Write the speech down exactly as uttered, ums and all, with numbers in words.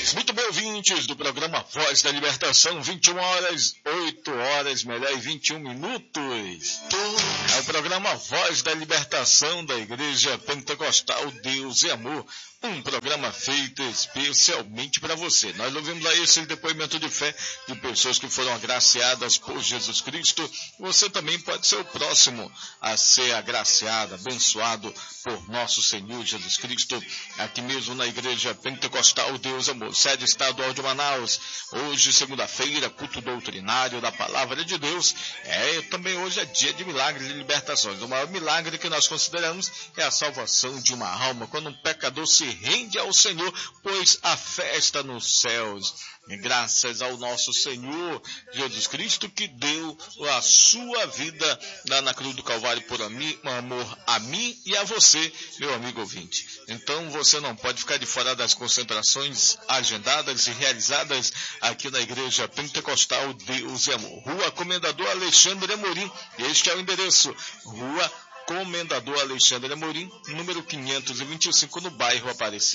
Muito bem, ouvintes do programa Voz da Libertação, vinte e uma horas, oito horas, melhor, e vinte e um minutos. É o programa Voz da Libertação da Igreja Pentecostal Deus e Amor. Um programa feito especialmente para você. Nós ouvimos aí esse depoimento de fé de pessoas que foram agraciadas por Jesus Cristo. Você também pode ser o próximo a ser agraciado, abençoado por nosso Senhor Jesus Cristo, aqui mesmo na Igreja Pentecostal Deus e Amor, sede estadual de Manaus. Hoje, segunda-feira, culto doutrinário da Palavra de Deus. É, também hoje é dia de milagres e libertações. O maior milagre que nós consideramos é a salvação de uma alma, quando um pecador se rende ao Senhor, pois a fé está nos céus. E graças ao nosso Senhor Jesus Cristo, que deu a sua vida lá na cruz do Calvário por amor a mim e a você, meu amigo ouvinte. Então você não pode ficar de fora das concentrações agendadas e realizadas aqui na Igreja Pentecostal Deus e Amor. Rua Comendador Alexandre Amorim, este é o endereço, Rua Comendador Alexandre Amorim, número quinhentos e vinte e cinco, no bairro Aparecida.